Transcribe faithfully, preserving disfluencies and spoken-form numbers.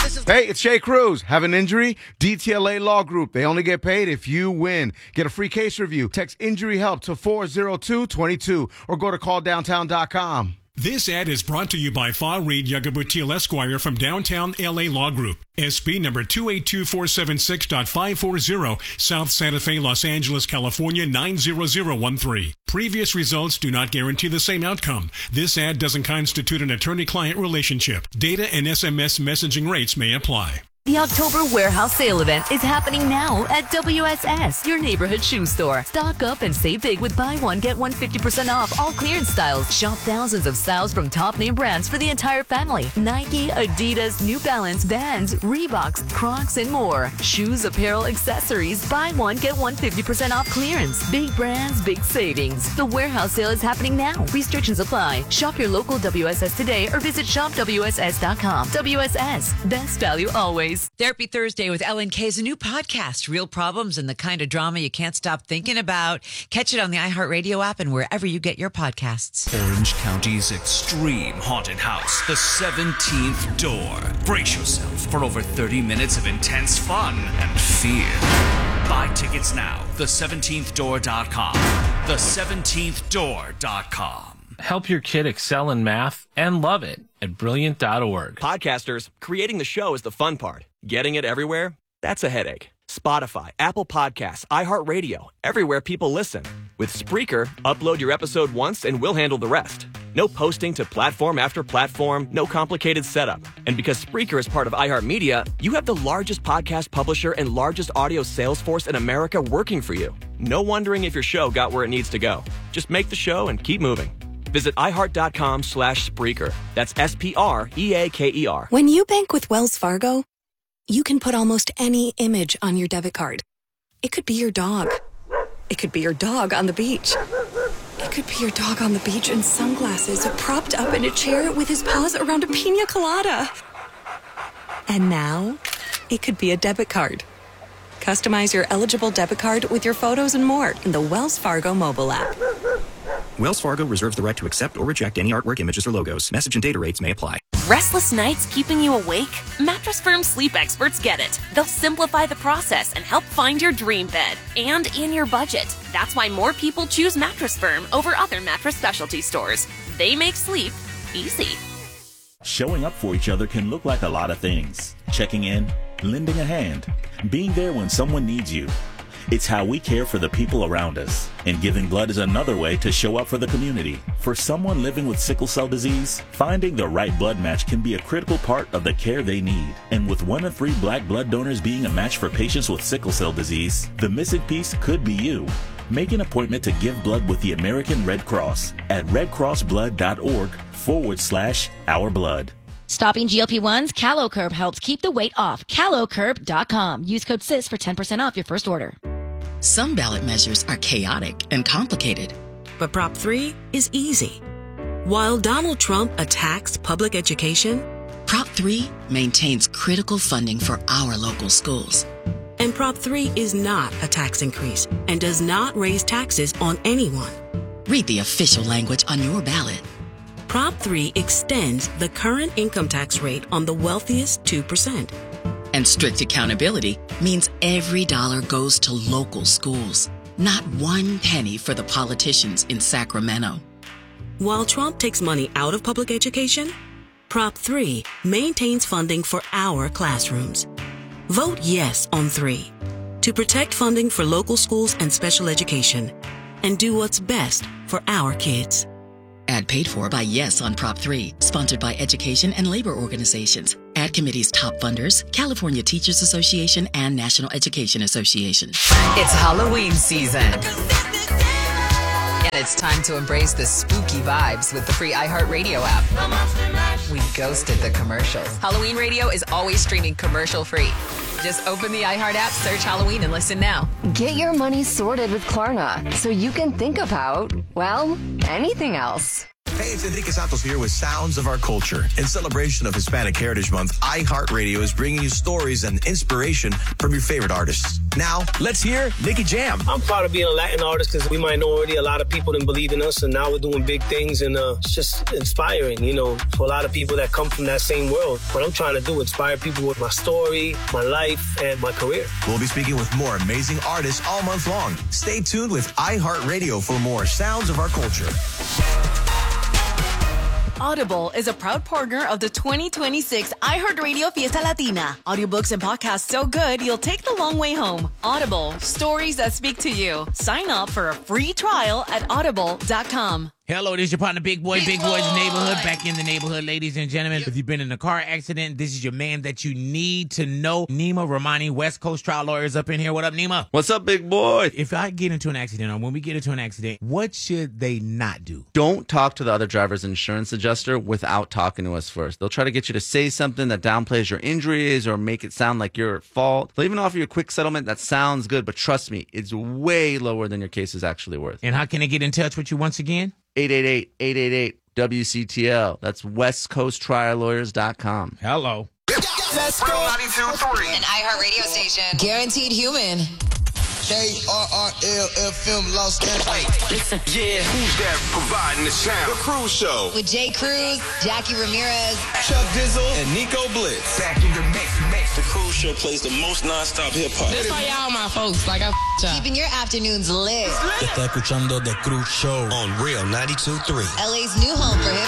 Hey, it's Shay Cruz. Have an injury? D T L A Law Group. They only get paid if you win. Get a free case review. Text injury help to four zero two two two or go to call downtown dot com. This ad is brought to you by Farid Yagabutil Esquire from Downtown L A Law Group. S B number two eight two four seven six five four zero, South Santa Fe, Los Angeles, California nine zero zero one three. Previous results do not guarantee the same outcome. This ad doesn't constitute an attorney-client relationship. Data and S M S messaging rates may apply. The October Warehouse Sale event is happening now at W S S, your neighborhood shoe store. Stock up and save big with buy one, get one fifty percent off all clearance styles. Shop thousands of styles from top name brands for the entire family. Nike, Adidas, New Balance, Vans, Reeboks, Crocs, and more. Shoes, apparel, accessories. Buy one, get one fifty percent off clearance. Big brands, big savings. The Warehouse Sale is happening now. Restrictions apply. Shop your local W S S today or visit shop W S S dot com. W S S, best value always. Therapy Thursday with Ellen K is a new podcast. Real problems and the kind of drama you can't stop thinking about. Catch it on the iHeartRadio app and wherever you get your podcasts. Orange County's extreme haunted house, the seventeenth Door. Brace yourself for over thirty minutes of intense fun and fear. Buy tickets now. the seventeenth door dot com. the seventeenth door dot com. Help your kid excel in math and love it at brilliant dot org. Podcasters, creating the show is the fun part. Getting it everywhere? That's a headache. Spotify, Apple Podcasts, iHeartRadio, everywhere people listen. With Spreaker, upload your episode once and we'll handle the rest. No posting to platform after platform, no complicated setup. And because Spreaker is part of iHeartMedia, you have the largest podcast publisher and largest audio sales force in America working for you. No wondering if your show got where it needs to go. Just make the show and keep moving. Visit iHeart.com slash Spreaker. That's S P R E A K E R. When you bank with Wells Fargo, you can put almost any image on your debit card. It could be your dog. It could be your dog on the beach. It could be your dog on the beach in sunglasses, propped up in a chair with his paws around a pina colada. And now, it could be a debit card. Customize your eligible debit card with your photos and more in the Wells Fargo mobile app. Wells Fargo reserves the right to accept or reject any artwork, images, or logos. Message and data rates may apply. Restless nights keeping you awake? Mattress Firm sleep experts get it. They'll simplify the process and help find your dream bed, and in your budget. That's why more people choose Mattress Firm over other mattress specialty stores. They make sleep easy. Showing up for each other can look like a lot of things. Checking in, lending a hand, being there when someone needs you. It's how we care for the people around us. And giving blood is another way to show up for the community. For someone living with sickle cell disease, finding the right blood match can be a critical part of the care they need. And with one in three black blood donors being a match for patients with sickle cell disease, the missing piece could be you. Make an appointment to give blood with the American Red Cross at redcrossblood.org forward slash our blood. Stopping G L P ones, CaloCurb helps keep the weight off. calo curb dot com. Use code S I S for ten percent off your first order. Some ballot measures are chaotic and complicated. But Prop three is easy. While Donald Trump attacks public education, Prop three maintains critical funding for our local schools. And Prop three is not a tax increase and does not raise taxes on anyone. Read the official language on your ballot. Prop three extends the current income tax rate on the wealthiest two percent. And strict accountability means every dollar goes to local schools, not one penny for the politicians in Sacramento. While Trump takes money out of public education, Prop three maintains funding for our classrooms. Vote yes on three to protect funding for local schools and special education and do what's best for our kids. Ad paid for by Yes on Prop three, sponsored by education and labor organizations. Ad committee's top funders, California Teachers Association and National Education Association. It's Halloween season. And it's time to embrace the spooky vibes with the free iHeartRadio app. We ghosted the commercials. Halloween Radio is always streaming commercial free. Just open the iHeart app, search Halloween, and listen now. Get your money sorted with Klarna so you can think about, well, anything else. Hey, it's Enrique Santos here with Sounds of Our Culture. In celebration of Hispanic Heritage Month, iHeartRadio is bringing you stories and inspiration from your favorite artists. Now, let's hear Nicky Jam. I'm proud of being a Latin artist because we might know already a lot of people didn't believe in us, and now we're doing big things, and uh, it's just inspiring, you know, for a lot of people that come from that same world. What I'm trying to do, inspire people with my story, my life, and my career. We'll be speaking with more amazing artists all month long. Stay tuned with iHeartRadio for more Sounds of Our Culture. Audible is a proud partner of the twenty twenty-six iHeartRadio Fiesta Latina. Audiobooks and podcasts so good, you'll take the long way home. Audible, stories that speak to you. Sign up for a free trial at audible dot com. Hello, this is your partner, Big Boy, Big, Big Boy's Boy. Neighborhood, back in the neighborhood, ladies and gentlemen. Yep. If you've been in a car accident, this is your man that you need to know. Nima Romani, West Coast Trial Lawyers up in here. What up, Nima? What's up, big boy? If I get into an accident, or when we get into an accident, what should they not do? Don't talk to the other driver's insurance adjuster without talking to us first. They'll try to get you to say something that downplays your injuries or make it sound like you're at fault. They'll even offer you a quick settlement that sounds good, but trust me, it's way lower than your case is actually worth. And how can they get in touch with you once again? eight eight eight, eight eight eight, W C T L. That's west coast trial lawyers dot com. Hello. Let's go. ninety-two point three. An iHeart radio station. Guaranteed human. K R R L F M Los Angeles. Listen. Yeah, who's that providing the sound? The Cruise Show. With Jay Cruz, Jackie Ramirez, Chuck Dizzle, and Nico Blitz. Back in the mix, mix. The Cruise Show plays the most non-stop hip-hop. This for y'all, my folks. Like I f***ed Keeping your afternoons lit. Está escuchando The Cruise Show on Real ninety-two point three. L A's new home for hip